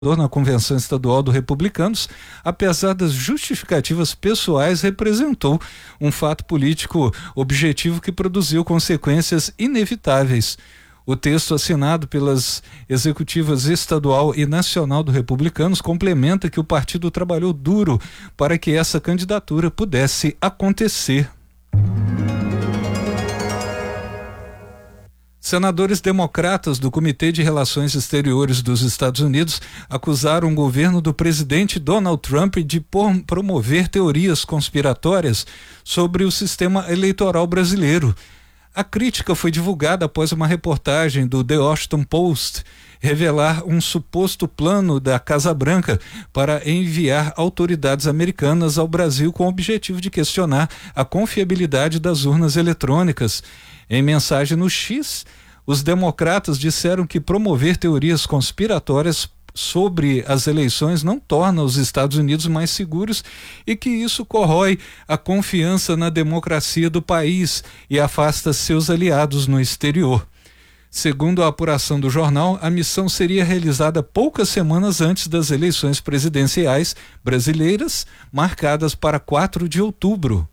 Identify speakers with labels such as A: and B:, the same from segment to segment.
A: na Convenção Estadual do Republicanos, apesar das justificativas pessoais, representou um fato político objetivo que produziu consequências inevitáveis. O texto assinado pelas executivas estadual e nacional do Republicanos complementa que o partido trabalhou duro para que essa candidatura pudesse acontecer. Senadores democratas do Comitê de Relações Exteriores dos Estados Unidos acusaram o governo do presidente Donald Trump de promover teorias conspiratórias sobre o sistema eleitoral brasileiro. A crítica foi divulgada após uma reportagem do The Washington Post revelar um suposto plano da Casa Branca para enviar autoridades americanas ao Brasil com o objetivo de questionar a confiabilidade das urnas eletrônicas. Em mensagem no X, os democratas disseram que promover teorias conspiratórias sobre as eleições não torna os Estados Unidos mais seguros e que isso corrói a confiança na democracia do país e afasta seus aliados no exterior. Segundo a apuração do jornal, a missão seria realizada poucas semanas antes das eleições presidenciais brasileiras, marcadas para 4 de outubro.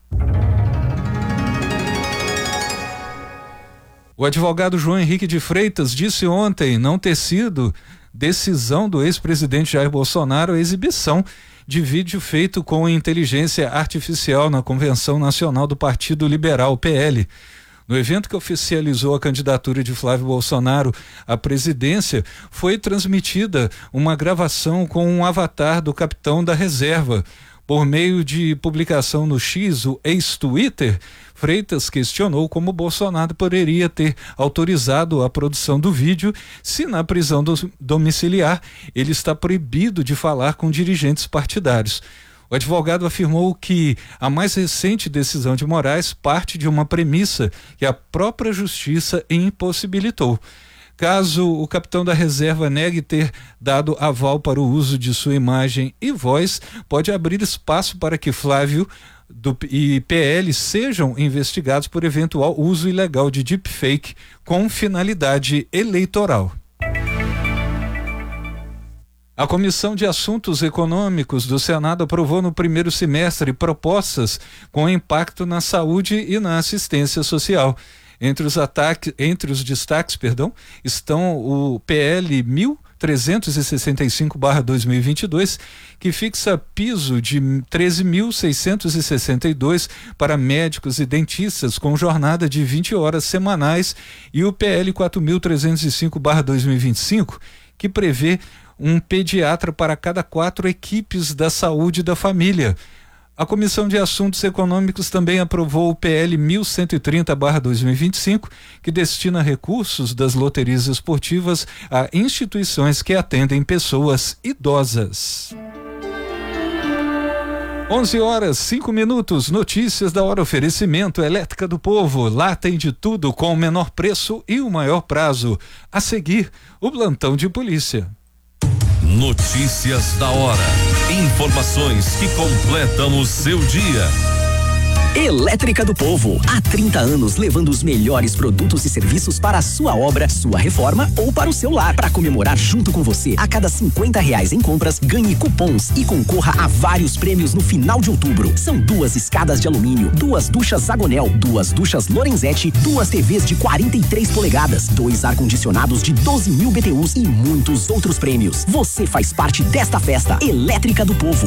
A: O advogado João Henrique de Freitas disse ontem não ter sido decisão do ex-presidente Jair Bolsonaro a exibição de vídeo feito com inteligência artificial na Convenção Nacional do Partido Liberal, PL. No evento que oficializou a candidatura de Flávio Bolsonaro à presidência, foi transmitida uma gravação com um avatar do capitão da reserva. Por meio de publicação no X, o ex-Twitter, Freitas questionou como Bolsonaro poderia ter autorizado a produção do vídeo se na prisão domiciliar ele está proibido de falar com dirigentes partidários. O advogado afirmou que a mais recente decisão de Moraes parte de uma premissa que a própria justiça impossibilitou. Caso o capitão da reserva negue ter dado aval para o uso de sua imagem e voz, pode abrir espaço para que Flávio e PL sejam investigados por eventual uso ilegal de deepfake com finalidade eleitoral. A Comissão de Assuntos Econômicos do Senado aprovou no primeiro semestre propostas com impacto na saúde e na assistência social. Entre os destaques, estão o PL 1365/2022, que fixa piso de 13.662 para médicos e dentistas com jornada de 20 horas semanais, e o PL 4305/2025, que prevê um pediatra para cada 4 equipes da saúde da família. A Comissão de Assuntos Econômicos também aprovou o PL 1130/2025, que destina recursos das loterias esportivas a instituições que atendem pessoas idosas. 11h05, notícias da hora, oferecimento Elétrica do Povo, lá tem de tudo com o menor preço e o maior prazo. A seguir, o plantão de polícia.
B: Notícias da hora. Informações que completam o seu dia.
C: Elétrica do Povo, há 30 anos levando os melhores produtos e serviços para a sua obra, sua reforma ou para o seu lar. Para comemorar junto com você, a cada R$50 em compras, ganhe cupons e concorra a vários prêmios no final de outubro. São 2 escadas de alumínio, 2 duchas Zagonel, 2 duchas Lorenzetti, 2 TVs de 43 polegadas, 2 ar-condicionados de 12.000 BTUs e muitos outros prêmios. Você faz parte desta festa. Elétrica do Povo,